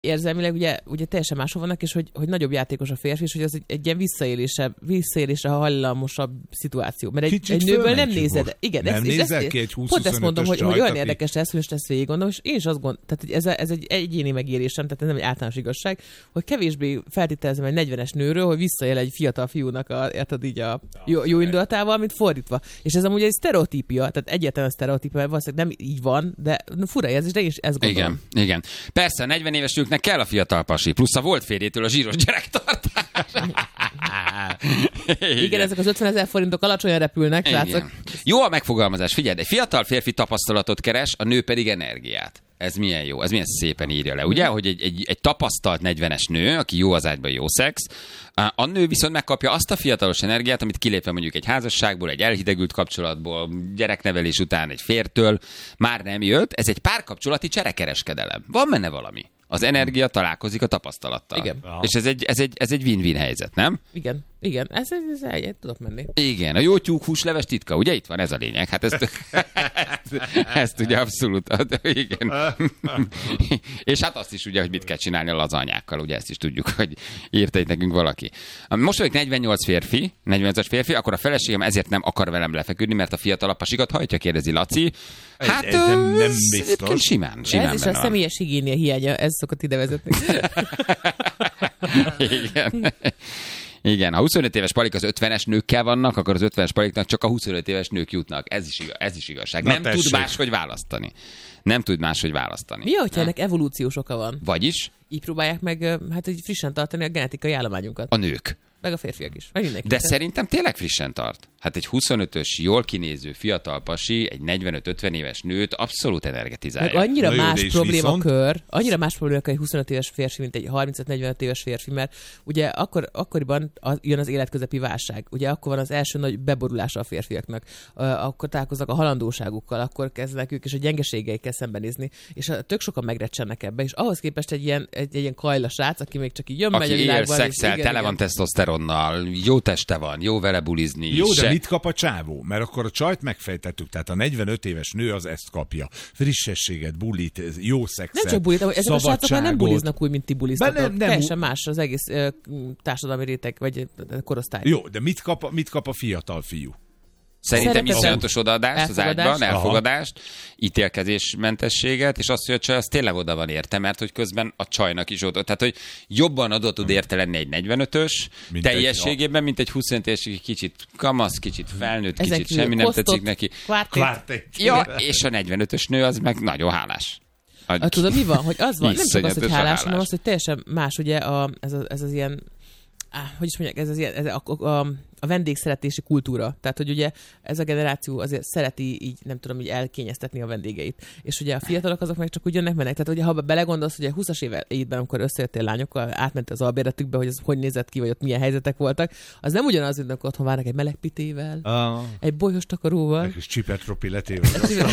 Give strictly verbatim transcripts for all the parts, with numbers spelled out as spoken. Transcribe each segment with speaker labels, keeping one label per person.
Speaker 1: érzelmileg ugye, ugye teljesen máshol vannak, és hogy, hogy nagyobb játékos a férfi, és hogy az egy, egy ilyen visszaélésebb, visszaélésre hajlamosabb szituáció. Mert egy, egy nőből nem nézed. Igen,
Speaker 2: nem
Speaker 1: ez,
Speaker 2: nézel
Speaker 1: ezt,
Speaker 2: ki egy húsz
Speaker 1: pont ezt mondom, hogy, hogy olyan
Speaker 2: aki...
Speaker 1: érdekes lesz, hogy most ezt végig gondolom, és én is azt gondolom, tehát hogy ez, a, ez egy egyéni megérésem, tehát ez nem egy általános igazság, hogy kevésbé feltételezem egy negyvenes nőről, hogy visszaél egy fiatal fiúnak a, érted, így a jó, jó indulatával, mint fordítva. És ez amúgy egy sztereotípia, tehát egyetlen sztereotípia, mert valószínűleg nem így van, de fura ez is, de én is ezt gondolom.
Speaker 3: Igen, igen. Persze, negyven éves nőknek kell a fiatal pasi, plusz a volt férjétől a zsíros gyerektartás.
Speaker 1: Igen. Igen, ezek az ötvenezer forintok alacsonyan repülnek, látszok.
Speaker 3: Jó a megfogalmazás, figyelj, egy fiatal férfi tapasztalatot keres, a nő pedig energiát. Ez milyen jó, ez milyen szépen írja le, ugye? Hogy egy, egy, egy tapasztalt negyvenes nő, aki jó az ágyban, jó szex, a nő viszont megkapja azt a fiatalos energiát, amit kilépve mondjuk egy házasságból, egy elhidegült kapcsolatból, gyereknevelés után egy fértől már nem jött. Ez egy párkapcsolati cserekereskedelem. Van benne valami. Az energia találkozik a tapasztalattal.
Speaker 1: Igen.
Speaker 3: És ez egy, ez, egy, ez egy win-win helyzet, nem?
Speaker 1: Igen, igen. Ez, ez, ez el tudok menni.
Speaker 3: Igen, a jó tyúkhúsleves titka, ugye itt van ez a lényeg. Hát ezt, ezt, ezt ugye abszolút, igen. És hát azt is ugye, hogy mit kell csinálni a lazanyákkal, ugye ezt is tudjuk, hogy írta itt nekünk valaki. Most vagyok negyvennyolc férfi, negyvennyolcas férfi, akkor a feleségem ezért nem akar velem lefeküdni, mert a fiatalabb pasikat hajtja, kérdezi Laci. Hát
Speaker 2: ez, ez nem, nem biztos.
Speaker 3: Simán, simán.
Speaker 1: Ez is a személyes higiénia hiánya, ez szokott ide vezetni.
Speaker 3: Igen. Igen, ha huszonöt éves palik az ötvenes nőkkel vannak, akkor az ötvenes paliknak csak a huszonöt éves nők jutnak. Ez is, igaz, ez is igazság. Na, nem tessék. Tud máshogy választani. Nem tud máshogy választani.
Speaker 1: Mi, hogyha ennek evolúciós oka van?
Speaker 3: Vagyis?
Speaker 1: Így próbálják meg hát így frissen tartani a genetikai állományunkat.
Speaker 3: A nők.
Speaker 1: Meg a férfiak is. Meg mindenki.
Speaker 3: De szerintem tényleg frissen tart. Hát egy huszonötös, jól kinéző fiatal pasi, egy negyvenöt-ötven éves nőt abszolút energetizálja.
Speaker 1: Meg annyira
Speaker 2: Na jó,
Speaker 1: más problémakör,
Speaker 2: viszont...
Speaker 1: annyira más problémakör egy huszonöt éves férfi, mint egy harmincöt-negyvenöt éves férfi, mert ugye akkor, akkoriban az, jön az életközepi válság. Ugye akkor van az első nagy beborulása a férfiaknak. Akkor találkoznak a halandóságukkal, akkor kezdenek ők is a gyengeségeikkel szembenézni, és a, tök sokan megrecsennek ebbe, és ahhoz képest egy ilyen, egy, egy ilyen kajla srác, aki még csak így jön,
Speaker 3: aki
Speaker 1: megy a világban.
Speaker 3: Aki él, szexel, tele igen. van tesztoszteronnal, jó teste van, jó vele bulizni.
Speaker 2: Jó, de mit kap a csávó? Mert akkor a csajt megfejtettük, tehát a negyvenöt éves nő az ezt kapja. Frissességet, bulit, jó szexet,
Speaker 1: nem csak bulit, ezek a srácok már nem buliznak úgy, mint ti buliztatok. Nem, nem, teljesen más az egész uh, társadalmi réteg, vagy korosztály.
Speaker 2: Jó, de mit kap, mit kap a fiatal fiú?
Speaker 3: Szerintem iszonyatos odaadást az ágyban, elfogadást, ítélkezésmentességet, és azt, hogy a csaj az tényleg oda van érte, mert hogy közben a csajnak is oda. Tehát, hogy jobban adott tud érte lenni egy negyvenötös mint teljességében, egy, mint egy huszonöt éves, kicsit kamasz, kicsit felnőtt, kicsit Ezek semmi nem tetszik neki.
Speaker 1: Kvártét.
Speaker 3: Ja, és a negyvenötös nő az meg nagyon hálás.
Speaker 1: A, tudod, mi van? Hogy az van, nem csak az, hogy hálás, hanem az, hogy teljesen más, ugye a, ez, az, ez az ilyen, áh, hogy is mondják, ez az ilyen, ez a, a, a, a vendégszeretési kultúra. Tehát, hogy ugye ez a generáció azért szereti így, nem tudom, így elkényeztetni a vendégeit. És ugye a fiatalok azok meg csak úgy jönnek, mennek. Tehát, ugye, ha belegondolsz, hogy a húszas évben, amikor összejöttél lányokkal, átment az albérletükbe, hogy az hogy nézett ki, vagy ott milyen helyzetek voltak, az nem ugyanaz, mint amikor otthon várnak egy meleg pitével, ah. egy bolyos takaróval.
Speaker 2: Egy kis csipetropi letével.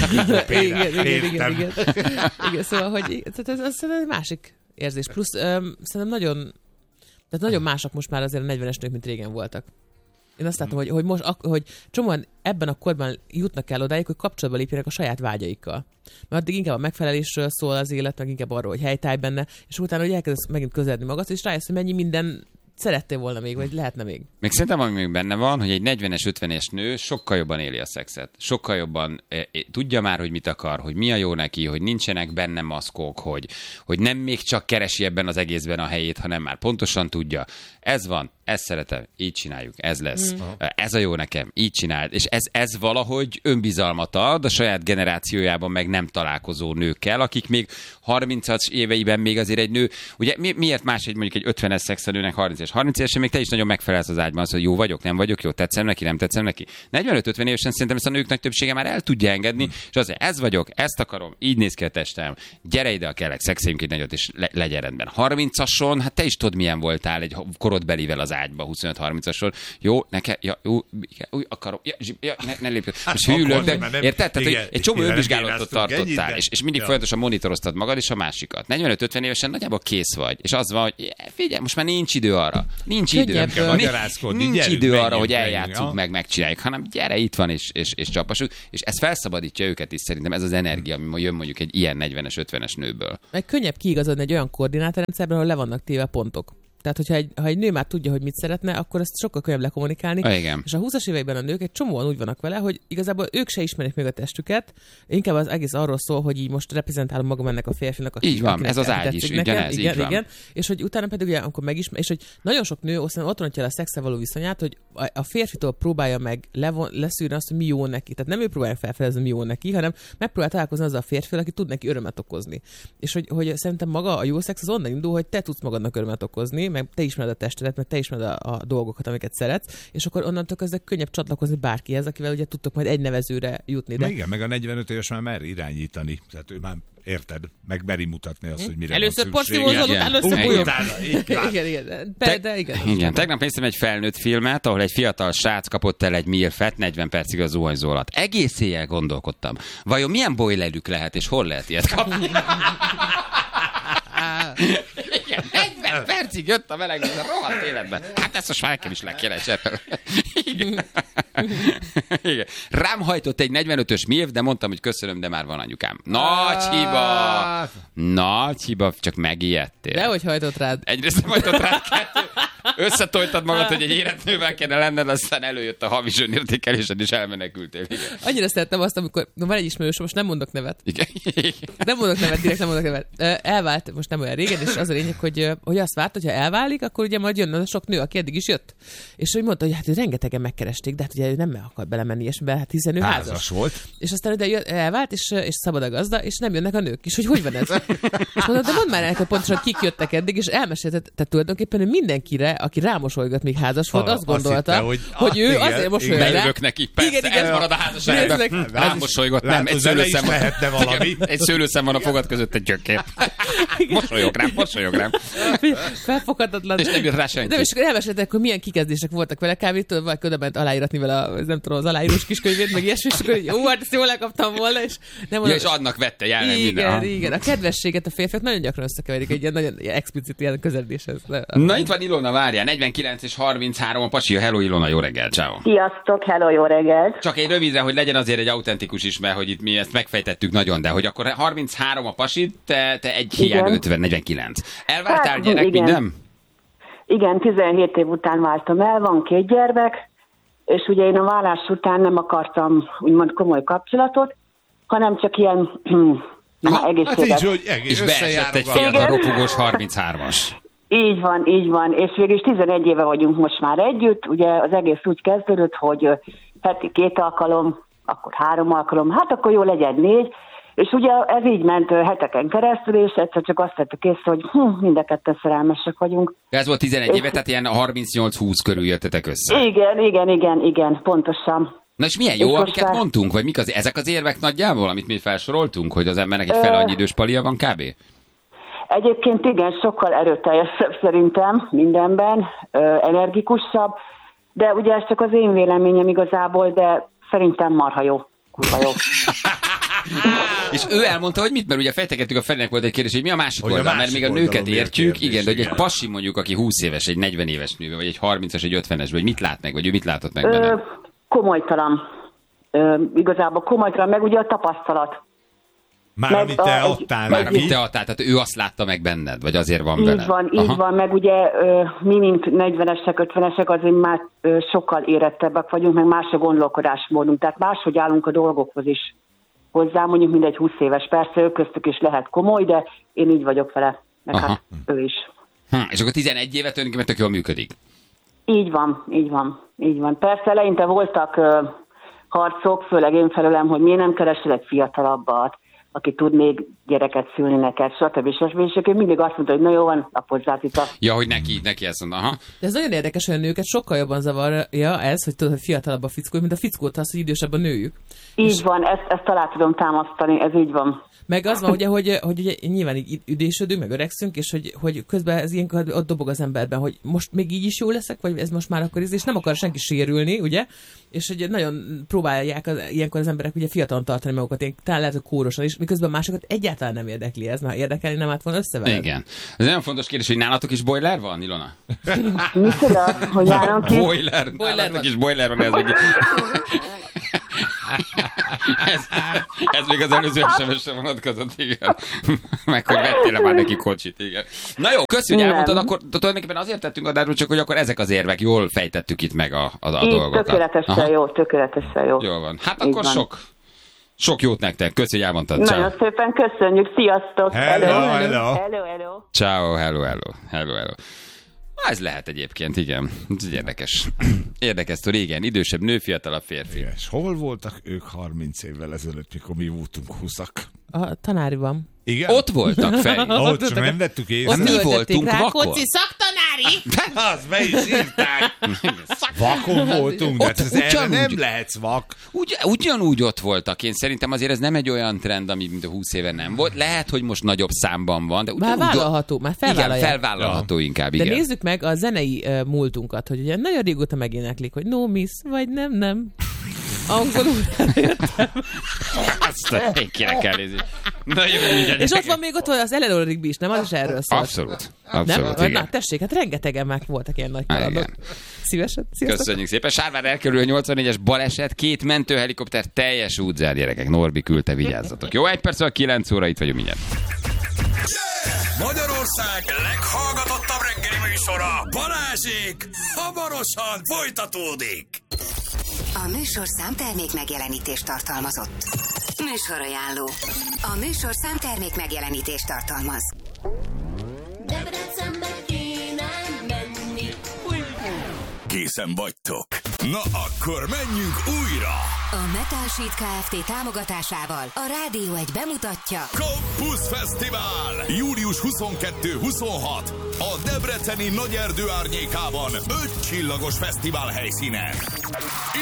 Speaker 1: Igen, igen, igen, igen. Igen, szóval, hogy ez az egy másik érzés. Plusz um, szerintem nagyon, tehát nagyon másak most már azért a negyvenes nők, mint régen voltak. Én azt látom, hogy, hogy most, hogy csomóan ebben a korban jutnak el odáig, hogy kapcsolatba lépjenek a saját vágyaikkal. Mert addig inkább a megfelelésről szól az élet, meg inkább arról, hogy helytállj benne, és utána, hogy elkezdesz megint közeledni magad, és rájössz, hogy mennyi minden szerettél volna még, vagy lehetne még.
Speaker 3: Még szerintem, ami még benne van, hogy egy negyvenes, ötvenes nő sokkal jobban éli a szexet. Sokkal jobban e, e, tudja már, hogy mit akar, hogy mi a jó neki, hogy nincsenek benne maszkok, hogy, hogy nem még csak keresi ebben az egészben a helyét, hanem már pontosan tudja. Ez van, ezt szeretem, így csináljuk, ez lesz. Mm. Ez a jó nekem, így csináld. És ez, ez valahogy önbizalmat ad a saját generációjában meg nem találkozó nőkkel, akik még harmincas éveiben még azért egy nő, ugye mi, miért más egy mondjuk egy ötvenes szexelőnek harminc és harminc évesen még te is nagyon megfelelsz az ágyban, az, hogy jó vagyok, nem vagyok, jó, tetszem neki, nem tetszem neki. negyvenöt-ötven évesen szerintem ezt a nők nagy többsége már el tudja engedni, mm. és azért ez vagyok, ezt akarom, így néz ki a testem, gyere ide a kellek, szexeljünk egy nagyot, és le, legyen rendben. harmincason, hát te is tudod, milyen voltál egy korodbelivel az ágyba huszonöt-harmincason. Jó, nekem, ja, jó, úgy akarom, ja, ja, ne, ne lépj. Most hűlök, de érted? Tehát, hogy egy csomó önvizsgálatot tartottál, és, és mindig folyamatosan monitoroztad magad és a másikat. negyvenöt-ötven évesen nagyjából kész vagy, és az van, hogy figyelj, most már nincs idő arra. Nincs idő. Nincs idő arra, hogy eljátszunk meg, megcsináljuk, hanem gyere, itt van, és, és, és csapassuk. És ez felszabadítja őket is szerintem, ez az energia, ami jön mondjuk egy ilyen negyvenes, ötvenes nőből.
Speaker 1: Meg könnyebb kiigazodni egy olyan koordinátorrendszerben, ahol le vannak téve pontok. Tehát, hogyha egy, ha egy nő már tudja, hogy mit szeretne, akkor ezt sokkal könnyebb lekommunikálni.
Speaker 3: Ah, igen.
Speaker 1: És a húszas években a nők egy csomóan úgy vannak vele, hogy igazából ők se ismerik meg a testüket. Inkább az egész arról szól, hogy így most reprezentálom magam ennek a férfinak. Aki,
Speaker 3: így van, ez az ágy is, ugyanez,
Speaker 1: igen,
Speaker 3: így van.
Speaker 1: Igen. És hogy utána pedig ugye, amikor megismer, és hogy nagyon sok nő aztán ott rontja el a szexel való viszonyát, hogy a férfitől próbálja meg levon, leszűrni azt, hogy mi jó neki. Tehát nem ő próbálja felfedezni, mi jó neki, hanem megpróbál találkozni azzal a férfivel, aki tud neki örömet okozni. És hogy, hogy szerintem maga a jó szex az onnan indul, hogy te tudsz magadnak örömet okozni, meg te ismered a testedet, meg te ismered a, a dolgokat, amiket szeretsz, és akkor onnantól kezdve könnyebb csatlakozni bárkihez, akivel ugye tudtok majd egy nevezőre jutni. De...
Speaker 2: Igen, meg a negyvenöt éves már mer irányítani. Tehát ő már érted, meg meri mutatni azt, hogy mire
Speaker 1: először
Speaker 2: van szükség.
Speaker 1: Először először
Speaker 2: porszívózol,
Speaker 1: igen, igen. De, de igen.
Speaker 3: Igen, tegnap néztem egy felnőtt filmet, ahol egy fiatal srác kapott el egy milfet, negyven percig a zuhanyzó alatt. Egész éjjel gondolkodtam. Vajon milyen boilerük lehet, és hol lehet ilyet kapni? Igen, negyven percig jött a meleg, ez a rohadt életben. Hát ezt most már nekem is le kéne cserélni. Igen. Igen. Rám hajtott egy negyvenötös milf, de mondtam, hogy köszönöm, de már van anyukám. Nagy hiba! Nagy hiba, csak megijedtél.
Speaker 1: Dehogy hajtott rád.
Speaker 3: Egyrészt nem hajtott rád, kettő. Összetoltad magad, hogy egy életnővel kéne lenned, aztán előjött a havi önértékelésed, és elmenekültél. Igen.
Speaker 1: Annyira szerettem azt, amikor van egy ismerős, most nem mondok nevet.
Speaker 3: Igen.
Speaker 1: Nem mondok nevet, direkt nem mondok nevet. Elvált, most nem olyan régen, és az a lényeg, hogy, hogy azt várt, hogyha elválik, akkor ugye majd jön sok nő, aki eddig is jött. És hogy mondta, hogy hát rengetegen megkeresték, de hát ugye ő nem akar belemenni, és be, hát hiszen ő házas. házas volt. És aztán ide elvált, és, és szabad a gazda, és nem jönnek a nők is, hogy hogy van ez. És mondom, de mondd már el, hogy pontosan kik jöttek eddig, és elmesélte, tehát tulajdonképpen ő mindenkire, aki rámosolygat, még házas volt, azt gondolta, azt hitte, hogy, hogy ő igen, azért mosolyog rá.
Speaker 3: Bejövök neki, persze, igen, igen, ez marad a házasságban. Rámosolygott, nem, egy szőlőszem van.
Speaker 2: valami.
Speaker 3: Egy szőlőszem van a fogad között, egy gyökér. Mosolyog rám, mosolyog rám.
Speaker 1: Felfoghatatlan.
Speaker 3: És nem jött rá senki.
Speaker 1: Nem, és akkor elmeséltek, hogy milyen kikezdések voltak vele, kávétől, vagy ködöbent aláíratni vele a, nem tudom, az aláírós kiskönyvét, meg ilyesmi, és akkor jó, hát ezt jól lekaptam volna, és nem
Speaker 3: ja, és adnak vette jelen
Speaker 1: igen,
Speaker 3: minden.
Speaker 1: Igen, igen. A kedvességet a férfiak nagyon gyakran összekeverik egy ilyen nagyon ilyen explicit ilyen közeledéshez.
Speaker 3: Na itt van Ilona, várjál, negyvenkilenc és harminchárom a pasi. Hello Ilona, jó reggel, ciao.
Speaker 4: Sziasztok, hello, jó reggel.
Speaker 3: Csak egy rövidre, hogy legyen azért egy autentikus is, mert hogy itt mi ezt megfejtettük nagyon, de hogy akkor harminchárom a pasi, te, te egy hiány ötven, negyvenkilenc. Elváltál hát, gyerek,
Speaker 4: igen.
Speaker 3: minden?
Speaker 4: Igen, tizenhét év után váltam el, van két gyermek, és ugye én a vállás után nem akartam úgymond komoly kapcsolatot, hanem csak ilyen egészséges.
Speaker 2: Hát így, hogy egész
Speaker 3: és beesett egy fiatal ropogós harminchármas.
Speaker 4: Így van, így van, és végül tizenegy éve vagyunk most már együtt, ugye az egész úgy kezdődött, hogy heti két alkalom, akkor három alkalom, hát akkor jó legyen négy, és ugye ez így ment heteken keresztül, és egyszer csak azt vettük észre, hogy hm, mind a ketten szerelmesek vagyunk.
Speaker 3: Ez volt tizenegy éve, tehát ilyen harmincnyolc-húsz körül jöttetek össze.
Speaker 4: Igen, igen, igen, igen, pontosan.
Speaker 3: Na és milyen jó, és amiket már... mondtunk, vagy mik az, ezek az érvek nagyjából, amit mi felsoroltunk, hogy az embernek egy fele annyi idős palia van kb?
Speaker 4: Egyébként igen, sokkal erőteljesebb szerintem mindenben, ö, energikusabb, de ugye ez csak az én véleményem igazából, de szerintem marha jó. Kurva jó.
Speaker 3: És ő elmondta, hogy mit, mert ugye fejtegettük, a Ferinek volt egy kérdés, hogy mi a másik hogy oldal, a másik mert még a nőket értjük, kérdés, igen, de hogy egy pasi mondjuk, aki húsz éves, egy negyven éves nő, vagy egy harmincas, egy ötvenes, vagy mit lát meg, vagy ő mit látott meg benne? Ö,
Speaker 4: komolytalan. Ö, igazából komolytalan, meg ugye a tapasztalat.
Speaker 2: Már meg amit te a, adtál
Speaker 3: Már amit te adtál, tehát ő azt látta meg benned, vagy azért van veled?
Speaker 4: Így van, Aha. így van, meg ugye mi, mint negyvenesek, ötvenesek azért már sokkal érettebbek vagyunk, meg más a gondolkodásmódunk, tehát máshogy állunk a dolgokhoz is hozzá, mondjuk mindegy húsz éves, persze ők köztük is lehet komoly, de én így vagyok vele, meg Aha. hát ő is.
Speaker 3: Hm, és akkor tizenegy évet tulajdonképpen tök jól működik?
Speaker 4: Így van, így van, így van. Persze eleinte voltak uh, harcok, főleg én felőlem, hogy miért nem keresel egy fiatalabbat, aki tud még gyereket szülni neked, stb. stb. És én mindig azt mondta, hogy na jó van, apozzát itt a...
Speaker 3: Ja, hogy neki, neki ezt mondta, aha.
Speaker 1: De ez nagyon érdekes, hogy a nőket sokkal jobban zavarja ez, hogy tudod, hogy fiatalabb a fickó, mint a fickót az, hogy idősebb a nőjük.
Speaker 4: Így
Speaker 1: és...
Speaker 4: van, ezt, ezt alá tudom támasztani, ez így van.
Speaker 1: Meg az van, ugye, hogy, hogy ugye, nyilván így üdésödünk, meg öregszünk, és hogy, hogy közben ez ilyenkor ott dobog az emberben, hogy most még így is jó leszek, vagy ez most már akkor ez, és nem akar senki sérülni, ugye? És hogy nagyon próbálják az, ilyenkor az emberek ugye fiatalon tartani magukat, ilyen, talán lehet, hogy kórosan is, miközben másokat egyáltalán nem érdekli ez, na érdekelni nem át volna összeveled.
Speaker 3: Igen. Ez nagyon fontos kérdés, hogy nálatok is boiler van, Ilona?
Speaker 4: Micsoda, hogy nálunk is?
Speaker 3: Boiler,
Speaker 1: boiler
Speaker 3: nálatok
Speaker 1: van.
Speaker 3: is boiler van, ez még... ez, ez még az előző es em es-re vonatkozott, igen. Meg hogy vettél már neki kocsit, igen. Na jó, köszönjük, hogy elmondtad, akkor tulajdonképpen azért tettünk adásról, csak hogy akkor ezek az érvek, jól fejtettük itt meg a, a, a
Speaker 4: Így,
Speaker 3: dolgokat.
Speaker 4: tökéletesen
Speaker 3: Aha.
Speaker 4: jó, tökéletesen jó.
Speaker 3: Jól van. Hát
Speaker 4: Így
Speaker 3: akkor
Speaker 4: van.
Speaker 3: sok, sok jót nektek. Köszönjük, hogy elmondtad.
Speaker 4: Nagyon
Speaker 3: Ciao.
Speaker 4: szépen köszönjük, sziasztok!
Speaker 2: Hello, hello.
Speaker 4: Hello, hello.
Speaker 3: Ciao, hello, hello, hello, hello. Ez lehet egyébként, igen. Ez érdekes. Érdekes, hogy igen, idősebb nő, fiatalabb férfi.
Speaker 2: És hol voltak ők harminc évvel ezelőtt, mikor mi voltunk húszak?
Speaker 1: A tanáriban.
Speaker 2: Igen?
Speaker 3: Ott voltak, Feri.
Speaker 2: Ott csak nem vettük észre.
Speaker 3: mi
Speaker 1: töltötték
Speaker 3: voltunk
Speaker 1: rá,
Speaker 3: vakon?
Speaker 1: Koci szaktanári!
Speaker 2: Az be is írták. Vakon voltunk, de
Speaker 3: Ott
Speaker 2: ez erre
Speaker 3: ugyanúgy-
Speaker 2: nem lehetsz vak.
Speaker 3: Ugy, ugyanúgy ott voltak. Én szerintem azért ez nem egy olyan trend, ami mint a húsz éve nem volt. Lehet, hogy most nagyobb számban van, de
Speaker 1: Már
Speaker 3: ugyanúgy...
Speaker 1: vállalható, már
Speaker 3: Igen,
Speaker 1: felvállalják.
Speaker 3: felvállalható inkább,
Speaker 1: De
Speaker 3: igen.
Speaker 1: nézzük meg a zenei uh, múltunkat, hogy ugye nagyon régóta megéneklik, hogy no miss, vagy nem, nem. Angolul elértem.
Speaker 3: Azt a kéne kell nézni. Nagyon ügyes.
Speaker 1: És ott van még ott az Eleanor Rigby is, nem? Az is erről szól.
Speaker 3: Abszolút. Abszolút,
Speaker 1: Nem?
Speaker 3: igen.
Speaker 1: Na, tessék, hát rengetegen meg voltak ilyen nagy kalandok.
Speaker 3: igen.
Speaker 1: Szívesen? Sziasztok.
Speaker 3: Köszönjük szépen. Sárvár elkerül nyolcvannégyes baleset, két mentőhelikopter teljes útzár, gyerekek. Norbi küldte, vigyázzatok. Jó, egy perc, kilenc óra, itt vagyunk mindjárt.
Speaker 5: Magyarország leghallgatottabb reggeli műsora, Balázsék, hamarosan folytatódik.
Speaker 6: A műsorszám termék megjelenítést tartalmazott. Műsorajánló. A műsorszám termék megjelenítést tartalmaz.
Speaker 7: Debrecenbe kéne menni.
Speaker 5: Készen vagytok? Na akkor menjünk újra!
Speaker 6: A Metal Sheet Kft. Támogatásával a Rádió egy bemutatja
Speaker 5: Campus Fesztivál! július huszonkettő-huszonhat a debreceni Nagyerdő árnyékában öt csillagos fesztivál helyszínen.